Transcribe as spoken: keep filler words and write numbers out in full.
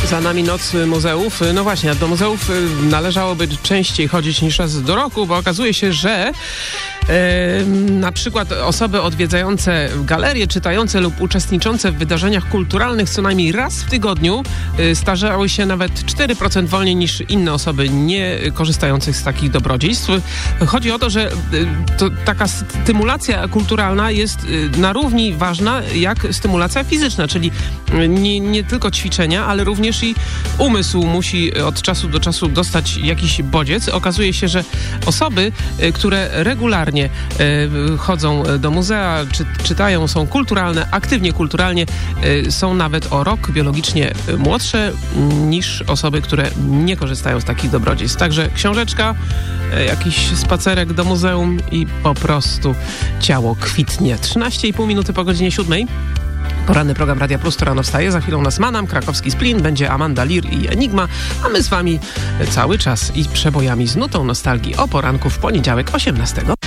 Za nami noc muzeów. No właśnie, do muzeów należałoby częściej chodzić niż raz do roku, bo okazuje się, że e, na przykład osoby odwiedzające galerie, czytające lub uczestniczące w wydarzeniach kulturalnych co najmniej raz w tygodniu e, starzały się nawet cztery procent wolniej niż inne osoby nie korzystających z takich dobrodziejstw. Chodzi o to, że e, to taka stymulacja kulturalna jest e, na równi ważna jak stymulacja fizyczna, czyli nie, nie tylko ćwiczenia, ale również i umysł musi od czasu do czasu dostać jakiś bodziec. Okazuje się, że osoby, które regularnie chodzą do muzea, czy, czytają, są kulturalne, aktywnie kulturalnie, są nawet o rok biologicznie młodsze niż osoby, które nie korzystają z takich dobrodziejstw. Także książeczka, jakiś spacerek do muzeum i po prostu ciało kwitnie. trzynaście i pół minuty po godzinie siódmej. Poranny program Radia Plus to rano wstaje. Za chwilą nas Manam, krakowski Splin, będzie Amanda Lear i Enigma, a my z wami cały czas i przebojami z nutą nostalgii o poranku w poniedziałek osiemnastego